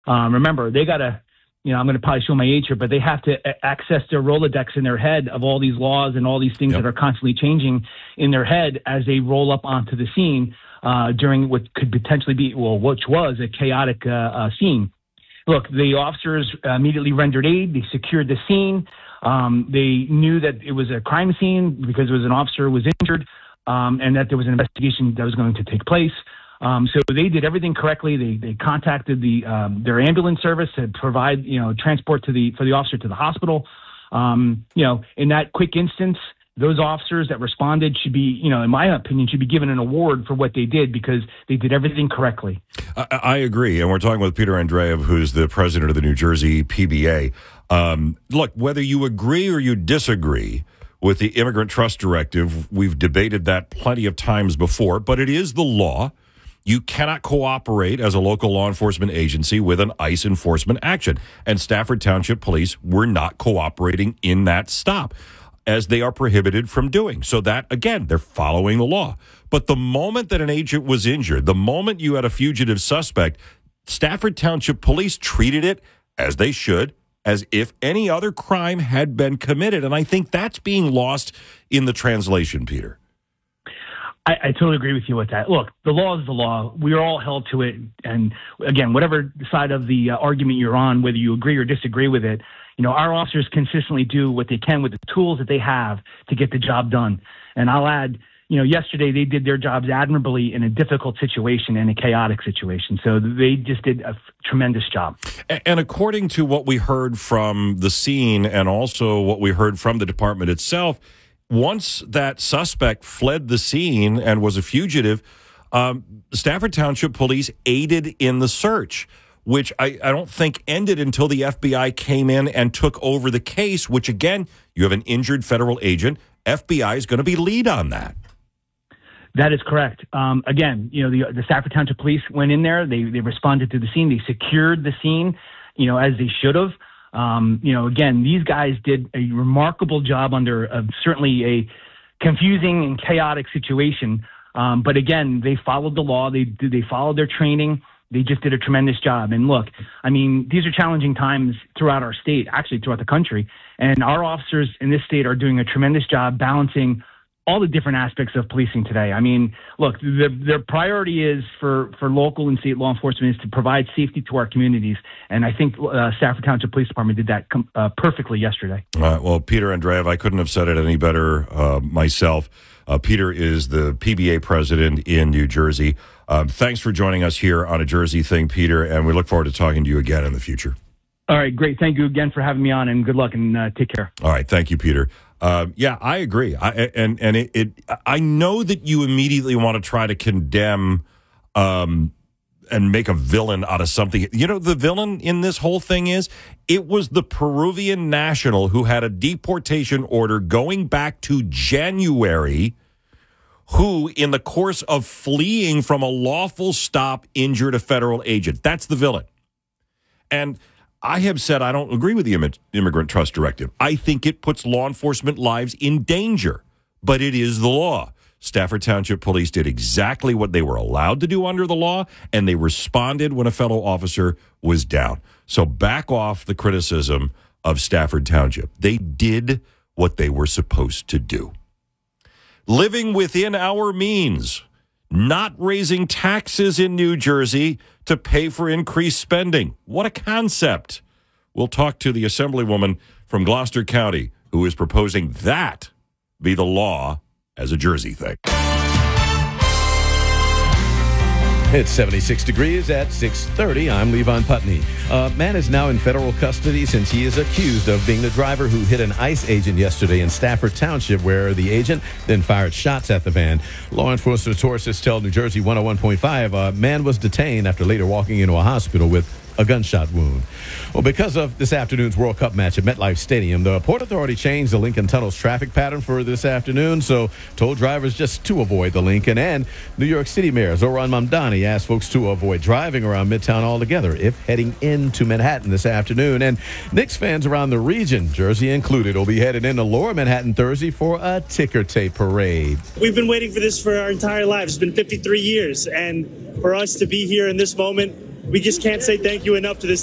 Remember, they got to, I'm going to probably show my age here, but they have to access their Rolodex in their head of all these laws and all these things that are constantly changing in their head as they roll up onto the scene during what could potentially be, which was a chaotic scene. Look, the officers immediately rendered aid. They secured the scene. They knew that it was a crime scene because it was an officer who was injured and that there was an investigation that was going to take place. So they did everything correctly. They contacted their ambulance service to provide, transport for the officer to the hospital. In that quick instance, those officers that responded should be, in my opinion, should be given an award for what they did because they did everything correctly. I agree. And we're talking with Peter Andreev, who's the president of the New Jersey PBA. Look, whether you agree or you disagree with the Immigrant Trust Directive, we've debated that plenty of times before, but it is the law. You cannot cooperate as a local law enforcement agency with an ICE enforcement action. And Stafford Township Police were not cooperating in that stop, as they are prohibited from doing. So that, again, they're following the law. But the moment that an agent was injured, the moment you had a fugitive suspect, Stafford Township Police treated it, as they should, as if any other crime had been committed. And I think that's being lost in the translation, Peter. I totally agree with you with that. Look, the law is the law. We are all held to it. And again, whatever side of the argument you're on, whether you agree or disagree with it, our officers consistently do what they can with the tools that they have to get the job done. And I'll add, yesterday they did their jobs admirably in a difficult situation and a chaotic situation. So they just did a tremendous job. And according to what we heard from the scene and also what we heard from the department itself, once that suspect fled the scene and was a fugitive, Stafford Township Police aided in the search, which I don't think ended until the FBI came in and took over the case, which, again, you have an injured federal agent. FBI is going to be lead on that. That is correct. Again, the Stafford Township Police went in there. They responded to the scene. They secured the scene, as they should have. Again, these guys did a remarkable job under certainly a confusing and chaotic situation. But again, they followed the law. They followed their training. They just did a tremendous job. And look, these are challenging times throughout our state, actually throughout the country. And our officers in this state are doing a tremendous job balancing all the different aspects of policing today. Look, their priority is for local and state law enforcement is to provide safety to our communities. And I think Stafford Township Police Department did that perfectly yesterday. Well, Peter Andreev, I couldn't have said it any better myself. Peter is the PBA president in New Jersey. Thanks for joining us here on A Jersey Thing, Peter, and we look forward to talking to you again in the future. All right, great. Thank you again for having me on, and good luck, and take care. All right, thank you, Peter. I agree. I know that you immediately want to try to condemn and make a villain out of something. The villain in this whole thing it was the Peruvian national who had a deportation order going back to January, who, in the course of fleeing from a lawful stop, injured a federal agent. That's the villain. And I have said I don't agree with the Immigrant Trust Directive. I think it puts law enforcement lives in danger, but it is the law. Stafford Township Police did exactly what they were allowed to do under the law, and they responded when a fellow officer was down. So back off the criticism of Stafford Township. They did what they were supposed to do. Living within our means, not raising taxes in New Jersey to pay for increased spending. What a concept. We'll talk to the Assemblywoman from Gloucester County who is proposing that be the law as a Jersey thing. It's 76 degrees at 6:30. I'm Levon Putney. A man is now in federal custody since he is accused of being the driver who hit an ICE agent yesterday in Stafford Township, where the agent then fired shots at the van. Law enforcement sources tell New Jersey 101.5 a man was detained after later walking into a hospital with a gunshot wound. Well, because of this afternoon's World Cup match at MetLife Stadium, the Port Authority changed the Lincoln Tunnel's traffic pattern for this afternoon, so told drivers just to avoid the Lincoln. And New York City Mayor Zohran Mamdani asked folks to avoid driving around Midtown altogether if heading into Manhattan this afternoon. And Knicks fans around the region, Jersey included, will be headed into Lower Manhattan Thursday for a ticker tape parade. We've been waiting for this for our entire lives. It's been 53 years, and for us to be here in this moment, we just can't say thank you enough to this